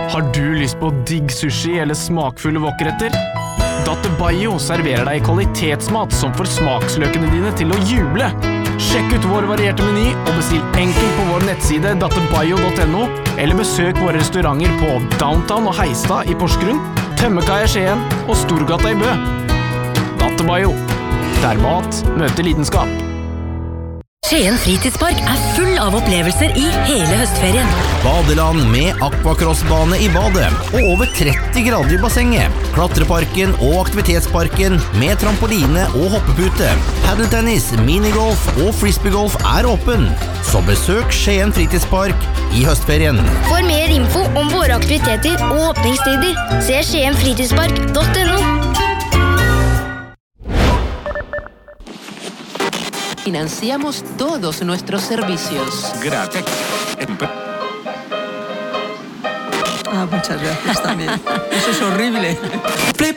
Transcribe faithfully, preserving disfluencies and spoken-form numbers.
Har du lyst på digg sushi eller smakfulle wokretter? Dattebayo serverer deg kvalitetsmat som får smaksløkene dine til å juble. Sjekk ut vår varierte meny og bestill enkelt på vår nettside dattebayo punktum no, eller besøk våre restauranter på Downtown og Heistad i Porsgrunn, Tømmekaia i Skien og Storgata i Bø. Dattebayo, der mat møter lidenskap. Skien fritidspark er full av opplevelser i hele høstferien. Badeland med aquacrossbane i badet og over tretti grader i bassenget. Klatreparken og aktivitetsparken med trampoline og hoppepute. Paddeltennis, minigolf og frisbeegolf er åpen. Så besøk Skien fritidspark i høstferien. For mer info om våre aktiviteter og åpningstider, se skien fritidspark punktum no. Financiamos todos nuestros servicios. Gracias. Ah, muchas gracias también. Eso es horrible. Flip.